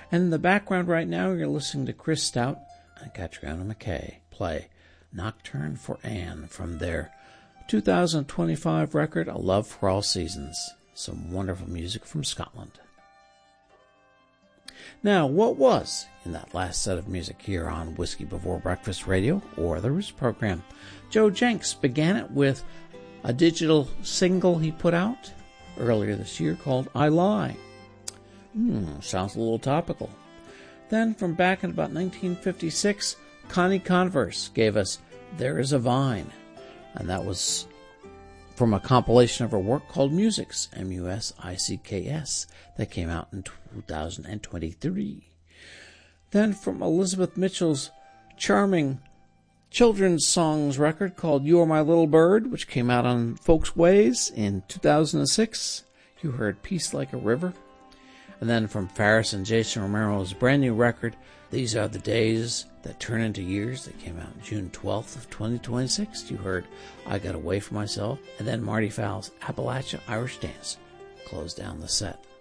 And in the background right now, you're listening to Chris Stout and Catriona McKay play Nocturne for Anne from their 2025 record, A Love for All Seasons. Some wonderful music from Scotland. Now, what was in that last set of music here on Whiskey Before Breakfast Radio, or the Roots program? Joe Jenks began it with a digital single he put out earlier this year called I Lie. Sounds a little topical. Then, from back in about 1956, Connie Converse gave us There Is a Vine, and that was from a compilation of her work called Musics, M-U-S-I-C-K-S, that came out in 2023. Then from Elizabeth Mitchell's charming children's songs record called You Are My Little Bird, which came out on Folks Ways in 2006, you heard Peace Like a River. And then from Faris and Jason Romero's brand new record, These Are the Days That Turn Into Years, that came out June 12th of 2026. You heard I Got Away From Myself. And then Marty Fowle's Appalachia Irish Dance closed down the set.